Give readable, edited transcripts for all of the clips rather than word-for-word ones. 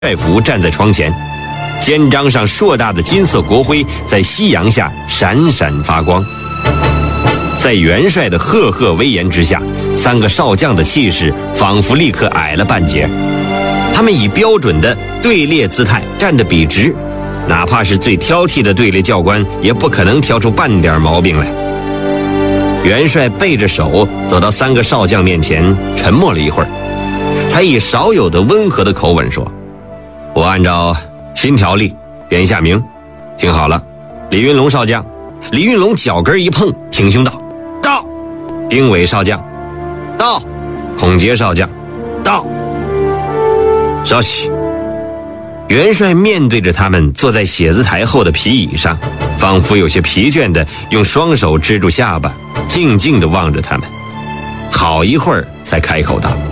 帅府站在窗前，肩章上硕大的金色国徽在夕阳下闪闪发光。在元帅的赫赫威严之下，3个少将的气势仿佛立刻矮了半截。他们以标准的队列姿态站得笔直，哪怕是最挑剔的队列教官也不可能挑出半点毛病来。元帅背着手走到3个少将面前，沉默了一会儿，才以少有的温和的口吻说：“我按照新条例点一下名，听好了，李云龙少将。”李云龙脚跟一碰，挺胸道：“到！”丁伟少将：“到！”孔杰少将：“到！”稍息。元帅面对着他们坐在写字台后的皮椅上，仿佛有些疲倦地用双手支住下巴，静静地望着他们，好一会儿才开口道：“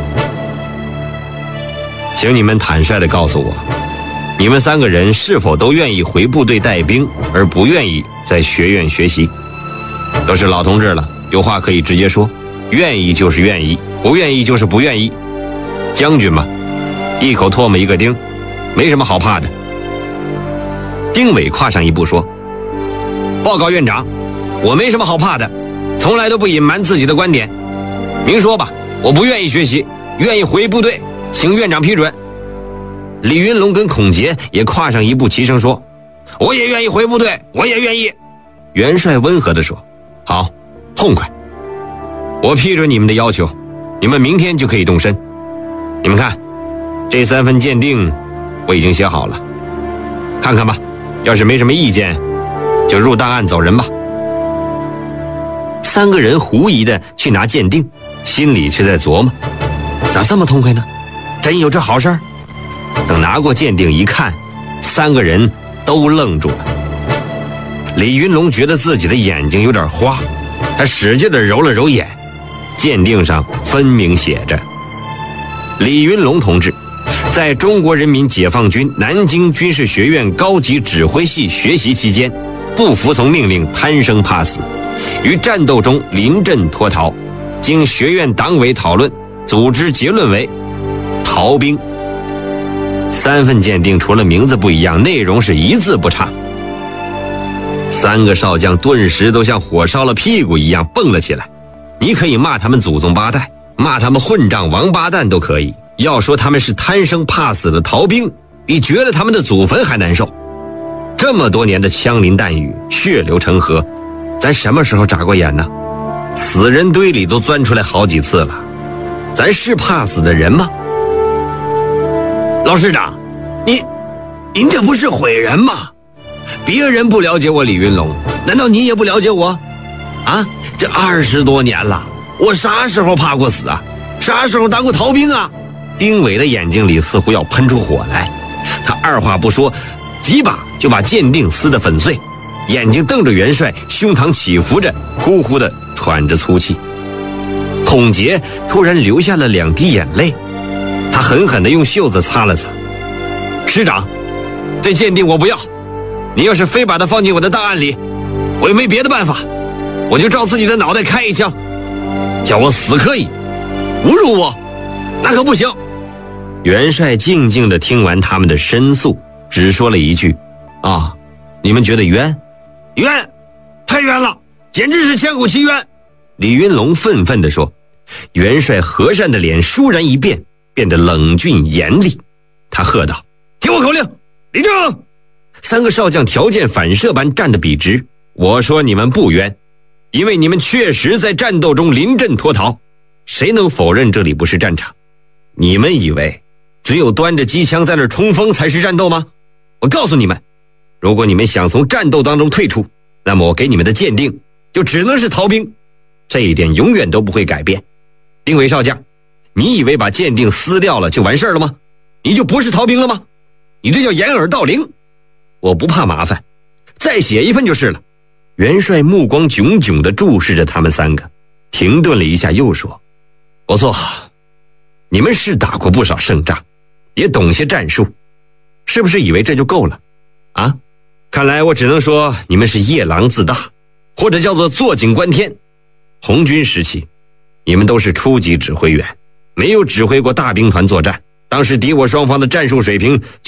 请你们坦率地告诉我，你们3个人是否都愿意回部队带兵，而不愿意在学院学习？都是老同志了，有话可以直接说，愿意就是愿意，不愿意就是不愿意。将军嘛，一口唾沫一个钉，没什么好怕的。”丁伟跨上一步说：“报告院长，我没什么好怕的，从来都不隐瞒自己的观点。明说吧，我不愿意学习，愿意回部队，请院长批准。”李云龙跟孔杰也跨上一步，齐声说：“我也愿意回部队，我也愿意。”元帅温和地说：“好，痛快，我批准你们的要求，你们明天就可以动身。你们看，这3份鉴定我已经写好了，看看吧，要是没什么意见，就入档案走人吧。”3个人狐疑地去拿鉴定，心里却在琢磨：咋这么痛快呢？真有这好事儿？等拿过鉴定一看，3个人都愣住了。李云龙觉得自己的眼睛有点花，他使劲地揉了揉眼，鉴定上分明写着：李云龙同志在中国人民解放军南京军事学院高级指挥系学习期间，不服从命令，贪生怕死，于战斗中临阵脱逃，经学院党委讨论，组织结论为逃兵。3份鉴定除了名字不一样，内容是一字不差。3个少将顿时都像火烧了屁股一样蹦了起来。你可以骂他们祖宗八代，骂他们混账王八蛋都可以，要说他们是贪生怕死的逃兵，比掘了他们的祖坟还难受。这么多年的枪林弹雨，血流成河，咱什么时候眨过眼呢？死人堆里都钻出来好几次了，咱是怕死的人吗？老师长，您这不是毁人吗？别人不了解我李云龙，难道你也不了解我？啊，这20多年了，我啥时候怕过死啊？啥时候当过逃兵啊？丁伟的眼睛里似乎要喷出火来，他二话不说，几把就把鉴定撕得粉碎，眼睛瞪着元帅，胸膛起伏着，呼呼地喘着粗气。孔杰突然流下了2滴眼泪，他狠狠地用袖子擦了擦。师长，这鉴定我不要，你要是非把它放进我的档案里，我也没别的办法，我就照自己的脑袋开一枪，叫我死可以，侮辱我那可不行。元帅静静地听完他们的申诉，只说了一句：啊，你们觉得冤？冤，太冤了，简直是千古奇冤。李云龙愤愤地说。元帅和善的脸倏然一变，变得冷峻严厉，他喝道：听我口令，立正！3个少将条件反射般站得笔直。我说你们不冤，因为你们确实在战斗中临阵脱逃，谁能否认这里不是战场？你们以为只有端着机枪在那儿冲锋才是战斗吗？我告诉你们，如果你们想从战斗当中退出，那么我给你们的鉴定就只能是逃兵，这一点永远都不会改变。丁伟少将，你以为把鉴定撕掉了就完事了吗？你就不是逃兵了吗？你这叫掩耳盗铃。我不怕麻烦，再写1份就是了。元帅目光炯炯地注视着他们3个，停顿了一下又说：不错，你们是打过不少胜仗，也懂些战术，是不是以为这就够了啊？看来我只能说你们是夜郎自大，或者叫做坐井观天。红军时期你们都是初级指挥员，没有指挥过大兵团作战， 当时敌我双方的战术水平